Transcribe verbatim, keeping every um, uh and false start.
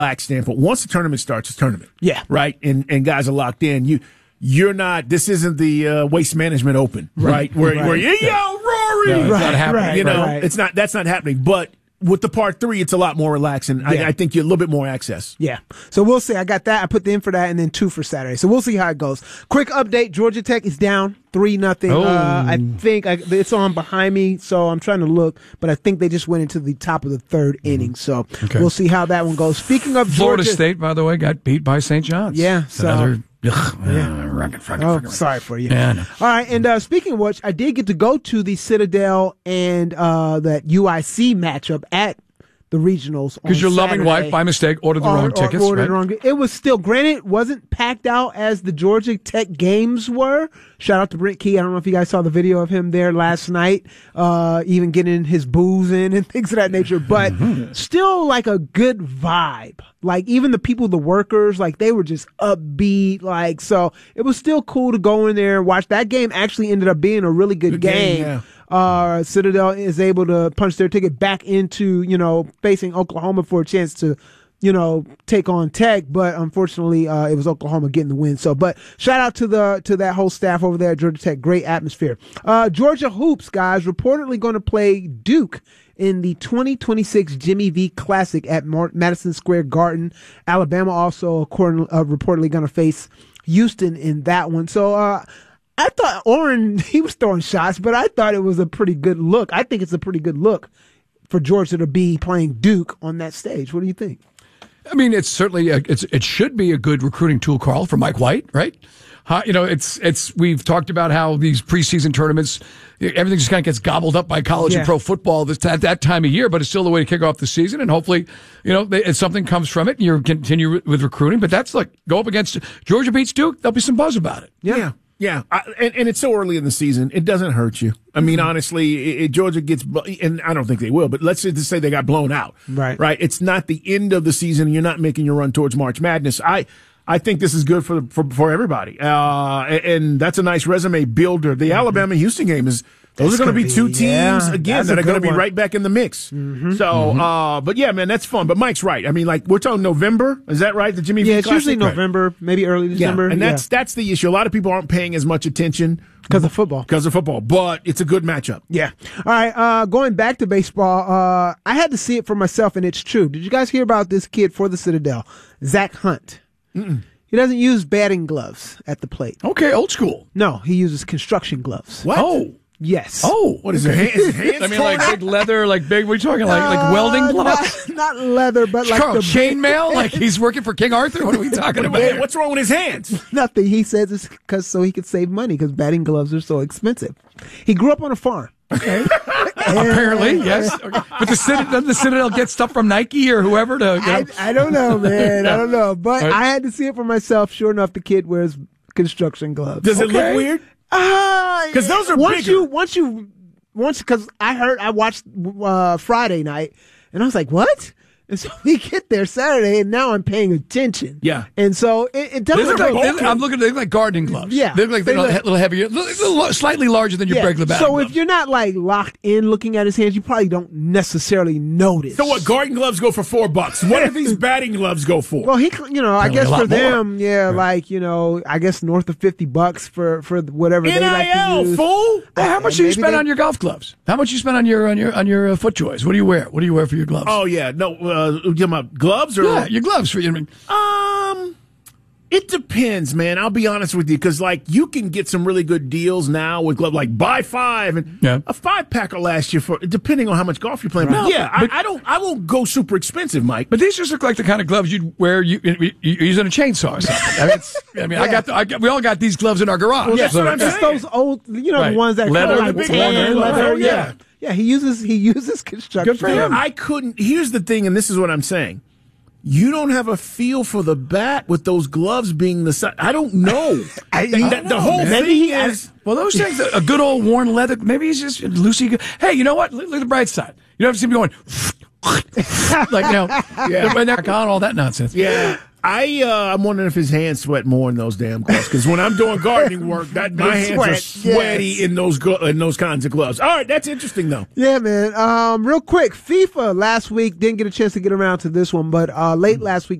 relaxed standpoint. Once the tournament starts, it's a tournament. Yeah. Right? And and guys are locked in. You you're not this isn't the uh, Waste Management Open, right? right? Where right. where you yo, Rory. No, it's right, not happening. right, you know, right. it's not that's not happening. But with the part three, it's a lot more relaxed, and Yeah. I, I think you a little bit more access. Yeah. So we'll see. I got that. I put the in for that and then two for Saturday. So we'll see how it goes. Quick update. Georgia Tech is down three nothing. Oh. Uh, I think I, it's on behind me. So I'm trying to look, but I think they just went into the top of the third mm-hmm. inning. So okay. we'll see how that one goes. Speaking of Florida Georgia, State, by the way, got beat by Saint John's. Yeah. It's So, another. Ugh, yeah. uh, rocket, rocket, oh, rocket. sorry for you. Yeah, I know. All right. And uh, speaking of which, I did get to go to the Citadel and uh, that U I C matchup at the regionals. Because your loving Saturday. wife, by mistake, ordered the Or- wrong or tickets. ordered Right? the wrong- It was still, granted, it wasn't packed out as the Georgia Tech games were. Shout out to Brent Key. I don't know if you guys saw the video of him there last night, uh, even getting his booze in and things of that nature. But still, like a good vibe. Like even the people, the workers, like they were just upbeat. Like so, it was still cool to go in there and watch. That game actually ended up being a really good, Good game. game, yeah. Uh, Citadel is able to punch their ticket back into, you know, facing Oklahoma for a chance to, you know, take on Tech, but unfortunately, uh, it was Oklahoma getting the win. So, but shout out to the, to that whole staff over there at Georgia Tech. Great atmosphere. Uh, Georgia Hoops, guys, reportedly going to play Duke in the twenty twenty-six Jimmy V Classic at Mar- Madison Square Garden. Alabama also according, uh, reportedly going to face Houston in that one. So, uh, I thought Oren, he was throwing shots, but I thought it was a pretty good look. I think it's a pretty good look for Georgia to be playing Duke on that stage. What do you think? I mean, it's certainly a, it's it should be a good recruiting tool, Carl, for Mike White, right? How, you know, it's it's we've talked about how these preseason tournaments, everything just kind of gets gobbled up by college Yeah. and pro football this, at that time of year, but it's still the way to kick off the season, and hopefully, you know, they, if something comes from it, you continue with recruiting. But that's like go up against Georgia beats Duke, there'll be some buzz about it. Yeah. Yeah. yeah. I, and, and it's so early in the season, it doesn't hurt you. I mean, mm-hmm. honestly, it, it, Georgia gets, and I don't think they will, but let's just say they got blown out. Right. Right. It's not the end of the season. And you're not making your run towards March Madness. I, I think this is good for for, for everybody. Uh, and, and that's a nice resume builder. The mm-hmm. Alabama Houston game is, those that's are going to be two be, teams yeah, again that are going to be one. right back in the mix. Mm-hmm. So, mm-hmm. uh, but yeah, man, that's fun. But Mike's right. I mean, like we're talking November. Is that right? The Jimmy Yeah, V it's Classic? usually November, right. maybe early December. Yeah, and that's yeah. that's the issue. A lot of people aren't paying as much attention because of football. Because of football, but it's a good matchup. Yeah. All right. Uh, going back to baseball, uh, I had to see it for myself, and it's true. Did you guys hear about this kid for the Citadel, Zach Hunt? Mm-mm. He doesn't use batting gloves at the plate. Okay, old school. No, he uses construction gloves. What? Oh. Yes. Oh, what is it? His hands I mean, like big leather, like big. What are you talking like? Like Uh, welding gloves? Not, not leather, but like Carl, the chainmail? Like he's working for King Arthur? What are we talking about? Wait, what's wrong with his hands? Nothing. He says it's because so he could save money because batting gloves are so expensive. He grew up on a farm. Okay. Apparently, yes. Okay. But the Citadel, doesn't the Citadel get stuff from Nike or whoever to? You know? I, I don't know, man. I don't know, but Right. I had to see it for myself. Sure enough, the kid wears construction gloves. Does it Okay. look weird? Because those are once bigger. you once you once because I heard I watched uh, Friday night and I was like, what? And so we get there Saturday, and now I'm paying attention. Yeah. And so it, it doesn't They look look like, like, they, I'm looking. They look like gardening gloves. Yeah. they look like They they're look- a little heavier, a little, little, slightly larger than your yeah. regular batting So gloves. if you're not like locked in looking at his hands, you probably don't necessarily notice. So what? Garden gloves go for four bucks. What do these batting gloves go for? Well, he, you know, I Apparently guess a lot for them, more. yeah, like you know, I guess north of fifty bucks for for whatever they N like I L, to use. fool. Hey, how much do you maybe spend they- on your golf gloves? How much you spend on your on your on your uh, foot joys? What do you wear? What do you wear for your gloves? Oh yeah, no. Uh, you talking about gloves or? yeah, your gloves for you. I mean, Um, it depends, man. I'll be honest with you, because like you can get some really good deals now with glove, like buy five, and Yeah. a five pack will last you for depending on how much golf you're playing. But No, yeah, but- I, I don't, I won't go super expensive, Mike. But these just look like the kind of gloves you'd wear you, you, you're using a chainsaw or something. I mean, it's, I, mean I got the, I got, we all got these gloves in our garage. Well, that's So- what I'm It's saying. those old, you know, Right. the ones that Leather, color like the big tan leather, leather. oh, Yeah. yeah. yeah, He uses he uses construction. Good for him. I couldn't. Here's the thing, and this is what I'm saying. You don't have a feel for the bat with those gloves being the size. I don't know. I- the, I the- don't the know, whole man. thing Maybe he is. Well, those things, a good old worn leather. Maybe he's just loosey. Hey, you know what? Look, look at the bright side. You don't see me going like you know, Yeah. when they're on all that nonsense. Yeah. I uh, I'm wondering if his hands sweat more in those damn gloves. Because when I'm doing gardening work, that my hands sweat, are sweaty yes. in those glo- in those kinds of gloves. All right, that's interesting though. Yeah, man. Um, real quick, FIFA last week didn't get a chance to get around to this one, but uh, late last week